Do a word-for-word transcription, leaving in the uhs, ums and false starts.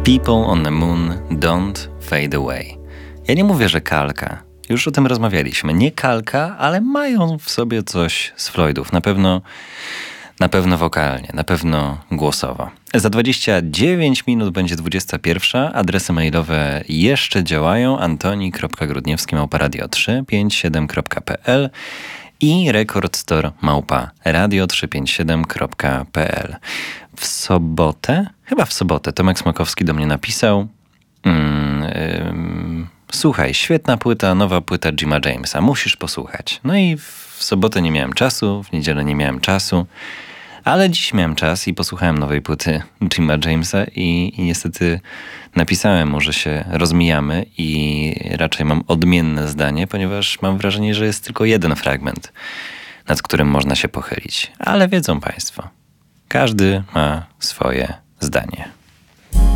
People on the Moon Don't Fade Away. Ja nie mówię, że kalka. Już o tym rozmawialiśmy. Nie kalka, ale mają w sobie coś z Floydów. Na pewno, na pewno wokalnie, na pewno głosowo. Za dwadzieścia dziewięć minut będzie dwudziesta pierwsza. Adresy mailowe jeszcze działają. antoni kropka grudniewski małpa radio trzy pięć siedem kropka p l i rekordstore małpa radio trzysta pięćdziesiąt siedem kropka p l. W sobotę, chyba w sobotę, Tomek Smokowski do mnie napisał: mm, ym, słuchaj, świetna płyta, nowa płyta Jima Jamesa, musisz posłuchać. No i w sobotę nie miałem czasu, w niedzielę nie miałem czasu, ale dziś miałem czas i posłuchałem nowej płyty Jima Jamesa i, i niestety napisałem mu, że się rozmijamy i raczej mam odmienne zdanie, ponieważ mam wrażenie, że jest tylko jeden fragment, nad którym można się pochylić. Ale wiedzą Państwo, każdy ma swoje zdanie.